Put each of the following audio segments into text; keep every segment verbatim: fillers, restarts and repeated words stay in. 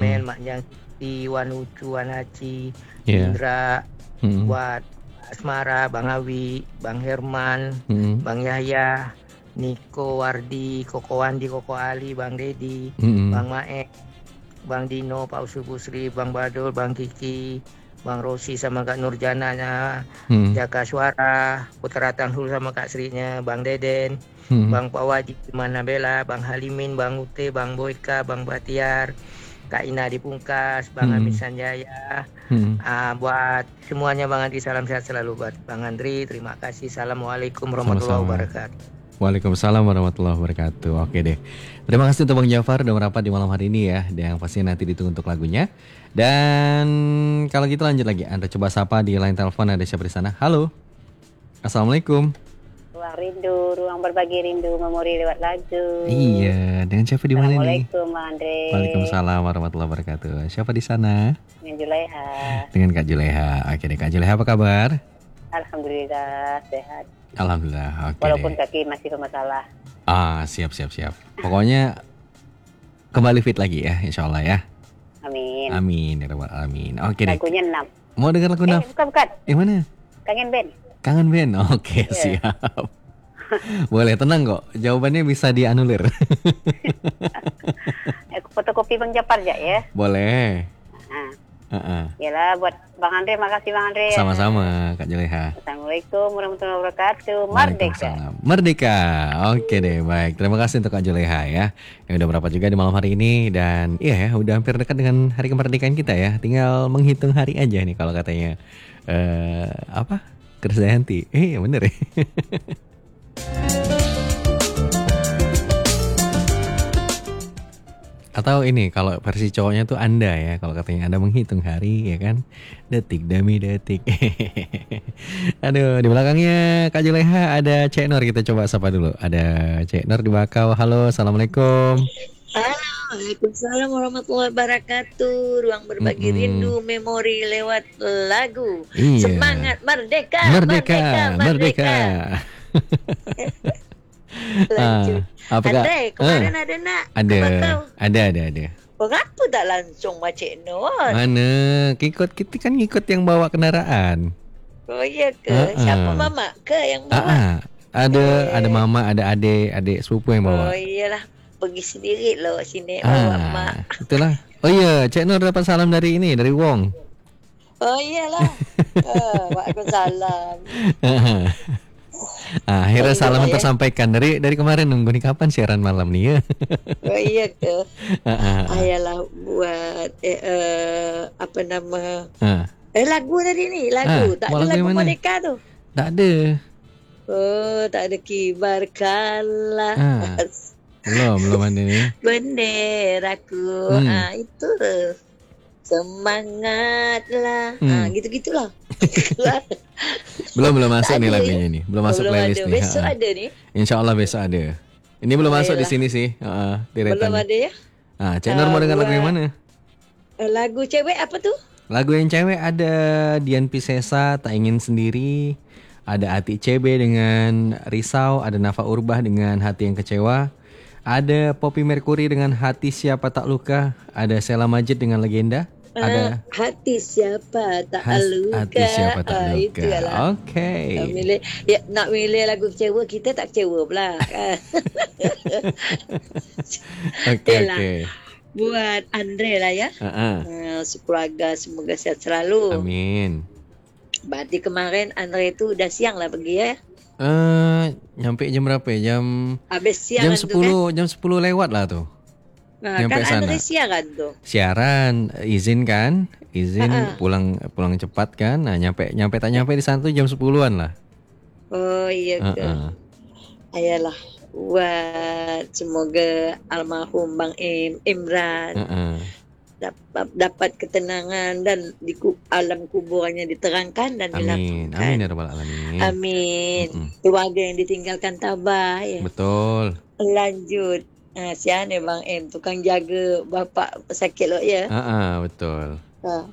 Amel, Mak Jangti, Wan Ucu, Wan Haji, Yeah. Indra, Mm-mm. buat Asmara, Bang Awi, Bang Herman, Mm-mm. Bang Yahya, Niko, Wardi, Koko Wandi, Koko Ali, Bang Dedi, Mm-mm. Bang Mae, Bang Dino, Pak Usu Pusri, Bang Badul, Bang Kiki, Bang Rosi sama Kak Nurjananya, Mm. Jaka Suara, Putra Tanghul sama Kak Srinya, Bang Deden, Mm. Bang Pawaji, Mana Bella, Bang Halimin, Bang Ute, Bang Boyka, Bang Batiar, Kak Ina di Pungkas, Bang Mm. Amit Sanjaya, Mm. ah, buat semuanya Bang Andri, salam sehat selalu buat Bang Andri, terima kasih, Assalamualaikum warahmatullahi Sama-sama. wabarakatuh. Waalaikumsalam warahmatullahi wabarakatuh. Oke deh. Terima kasih untuk Bang Jafar udah merapat di malam hari ini ya. Dan pasti nanti ditunggu untuk lagunya. Dan kalau gitu lanjut lagi. Anda coba sapa di line telepon, ada siapa di sana? Halo. Assalamualaikum. Ruang rindu, ruang berbagi rindu, memori lewat lagu. Iya, dengan siapa di mana nih? Assalamualaikum, Bang Andre. Waalaikumsalam warahmatullahi wabarakatuh. Siapa di sana? Dengan Julaiha. Dengan Kak Juleha. Oke deh, Kak Juleha apa kabar? Alhamdulillah sehat. Alhamdulillah. Oke Walaupun deh. kaki masih bermasalah. Ah, siap siap siap. Pokoknya kembali fit lagi ya, insya Allah ya. Amin. Amin ya rabbal alamin. Oke deh. Lagunya enam. Mau dengar lagu Eh, Naf? bukan, bukan. Yang mana? Kangen band. Kangen band. Oke, Iya. siap. Boleh, tenang kok. Jawabannya bisa dianulir. Eh, fotokopi Bang Japar aja ya. Boleh. Nah, Heeh. yalah buat Bang Andre, makasih Bang Andre. Sama-sama, Kak Juleha. Assalamualaikum warahmatullahi wabarakatuh. Merdeka. Waalaikumsalam. Merdeka. Oke deh, baik. Terima kasih untuk Kak Juleha ya. Yang udah berapa juga di malam hari ini. Dan iya ya, udah hampir dekat dengan hari kemerdekaan kita ya. Tinggal menghitung hari aja nih kalau katanya. eh apa? Krisdayanti. Eh, ya bener ya. Atau ini kalau versi cowoknya tuh Anda ya, kalau katanya Anda menghitung hari ya kan, detik demi detik. Aduh, di belakangnya Kak Juleha ada Cek Nur, kita coba sapa dulu. Ada Cek Nur di Bakau. Halo, assalamualaikum. Halo, Waalaikumsalam warahmatullahi wabarakatuh. Ruang berbagi Mm-mm. rindu, memori lewat lagu. Iya. Semangat merdeka, Merdeka, merdeka, merdeka. Lanjut. Ah, apakah? Andre, kemarin Eh, ada nak? ada, Bakau. ada, ada, ada. Mengapa tak langsung Cik Nur? Mana? Ikut kita kan ngikut yang bawa kendaraan. Oh iya ke? Ah, ah. Siapa mama ke yang Ah, bawa? ah. Ada, Eh. ada mama, ada adik, adik sepupu yang Oh bawa. iyalah, pergi sendiri loh sini bawa mak. Ah, itulah. Oh iya, Cik Nur dapat salam dari ini, dari Wong. Oh iyalah. Ah, Waalaikumsalam. Ah, akhirnya Oh, salam iya, ya. tersampaikan dari dari kemarin, nunggu nih kapan siaran malam nih ya. Oh iya ke? Ah, ah, ah. Ayalah buat eh, eh, apa nama? Ah, Eh lagu tadi ni, lagu. Ah, tak mau ada lagu lagu yang mana? Merdeka tu. tak ada. Oh, tak ada kibarkanlah Ah. Belum, belum ada nih. benderaku. Hmm. Ah, itu semangatlah. Hmm. Ah, gitu-gitulah. Belum belum masuk Tak nih ada lagunya ya? nih. Belum masuk Belum playlist ada. nih. Besok Ah, ah. ada ni. Insya Allah besok ada. Ini belum Oh, masuk di iyalah. sini sih. Heeh, Belum deretannya. ada ya? Ah, Cik Nur mau Ah, dengar lagu yang buat- mana? Eh, lagu cewek apa tu? Lagu yang cewek ada Dian Piscesa, Tak Ingin Sendiri. Ada Ati C B dengan Risau. Ada Nafa Urbah dengan Hati Yang Kecewa. Ada Poppy Mercury dengan Hati Siapa Tak Luka. Ada Sheila Majid dengan Legenda. Ada Ah, hati siapa tak Has- luka. Hati Siapa Tak Ah, Luka. itulah. Oke. Ah, milih, ya, nak milih lagu kecewa, kita tak kecewa pula. kan. Oke Yelah. oke. Buat Andre lah ya. Ah, ah. Uh, sekeluarga semoga sehat selalu. Amin. Berarti kemarin Andre itu udah siang lah pergi ya. Eh, nyampe jam berapa ya? Jam Habis siang jam tu sepuluh, jam sepuluh lewat lah tuh. kan. Nah, nyampe kan sana. Andre siang kan tuh. Siaran, izin kan? Izin Ha-ha. pulang pulang cepat kan? Nah, nyampe nyampe tak nyampe di sana tuh jam sepuluhan lah. Oh iya ke. Heeh. Ayalah buat semoga almarhum Bang Im, Imran Heeh. dapat dapat ketenangan dan di ku, alam kuburannya diterangkan dan Amin. dilapangkan. Amin ya rabbal alamin. Amin. Mm-mm. Keluarga yang ditinggalkan tabah ya. Betul. Lanjut. Ah, sian ya Bang Im, tukang jaga bapak sakit lo ya. Heeh, betul. Ha.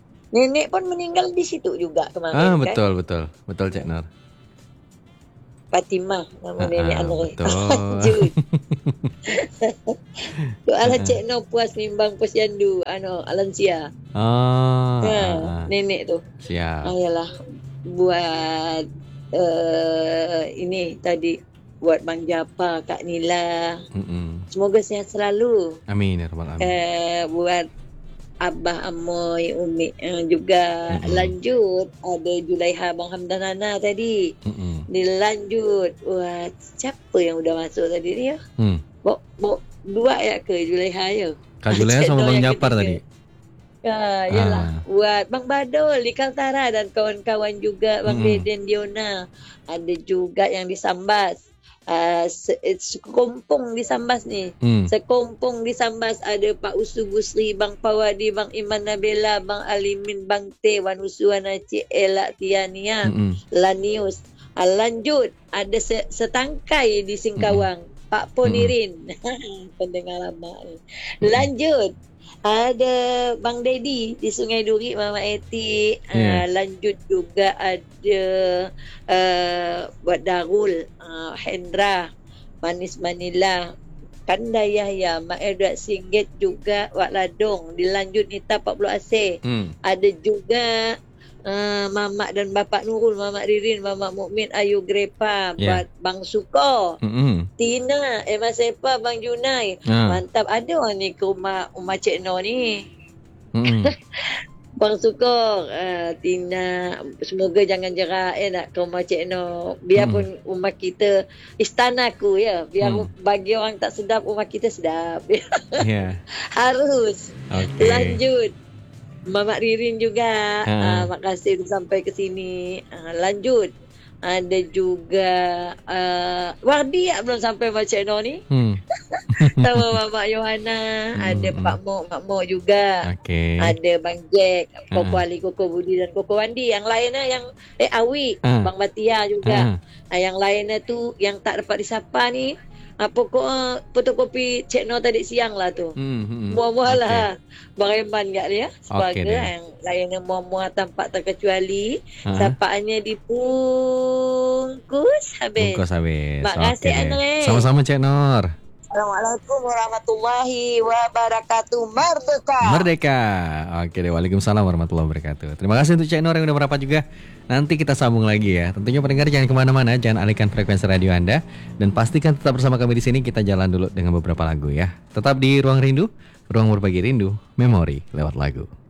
Nenek pun meninggal di situ juga kemarin Ah, kan. betul betul. Betul Cik Nur. Fatimah nama Ah, nenek ah, Andre. betul. Lanjut. Soalan Cik No puas nimbang posyandu ano Alansia. Oh, Ha, ah, ah. nenek tu. Siap. Ayalah buat uh, ini tadi buat Bang Japa, Kak Nila. Mm-mm. Semoga sihat selalu. Amin ya rabbal alamin. Uh, buat Abah Amoy, Umi uh, juga. Mm-mm. Lanjut ada Julaiha Bang Hamdan Nana tadi. Mm-mm. Dilanjut buat siapa yang udah masuk tadi ni ya? Hmm. Bok, bok dua ya ke Julaiha ya? Kak Julia Cik sama Noh Bang yang Japar ketiga. tadi. Ya, yalah. Ah. Buat Bang Badul di Kaltara dan kawan-kawan juga, Bang Mm-mm. Deden Diona. Ada juga yang di Sambas. Uh, se- eh, sekompong di Sambas ni. Hmm. Sekompong di Sambas ada Pak Usu Busri, Bang Pawadi, Bang Iman Nabila, Bang Alimin, Bang Te, Wan Usuan, Cik Elak Tiania, Mm-mm. Lanius. Uh, lanjut, ada se- setangkai di Singkawang. Pak Ponirin. Pendengar lama ni. Lanjut. Ada Bang Dedi di Sungai Duri, Mama Eti. Yeah. Uh, lanjut juga ada uh, buat Darul, uh, Hendra, Manis Manila, Kanda Yahya, Mak Edward Singgit juga, Wak Ladong. Dilanjut Nita empat puluh Aceh. Hmm. Ada juga uh, Mamak dan Bapak Nurul, Mamak Ririn, Mamak Mukmin, Ayu Grepa, Yeah. buat Bang Suko, Mm-mm. Tina, Emma Sepa, Bang Junai. Ah. Mantap, ada orang ni ke rumah rumah Cik No ni. Mm-mm. Bang Suko, uh, Tina, semoga jangan jerak eh nak ke rumah Cik No. Biarpun hmm. rumah kita istanaku ya, biar Hmm. bagi orang tak sedap rumah kita sedap. Ya. Harus. Okey. Lanjut. Mamak Ririn juga. Ha. Uh, makasih dah sampai ke sini. Uh, lanjut. Ada juga uh, Wardi ya, belum sampai Cik No ni. Hmm. Sama Mamak Yohana, Hmm, ada hmm. Pak Mok, Mak Mok juga. Okey. Ada Bang Jack, Koko Ah. Ali, Koko Budi dan Koko Wandi. Yang lainnya yang eh Awi, Ah. Bang Batia juga. Ah. Ah. Yang lainnya tu yang tak dapat disapa ni. Ah, pokok uh, fotokopi Cik No tadi siang lah tu. Hmm, hmm. Muah-muah Okey. lah. Bang Reman kat dia. Sebagai deh. yang lainnya muah-muah tanpa terkecuali. Ah. Sapaannya dibungkus habis. Bungkus habis. Makasih, Okey deh. Andre. Sama-sama Cik Nur. Assalamualaikum warahmatullahi wabarakatuh. Merdeka. Merdeka. Oke deh, waalaikumsalam warahmatullahi wabarakatuh. Terima kasih untuk Cik Nur yang udah merapat juga. Nanti kita sambung lagi ya. Tentunya pendengar jangan kemana-mana, jangan alihkan frekuensi radio Anda. Dan pastikan tetap bersama kami di sini. Kita jalan dulu dengan beberapa lagu ya. Tetap di Ruang Rindu, ruang berbagi rindu, memori lewat lagu.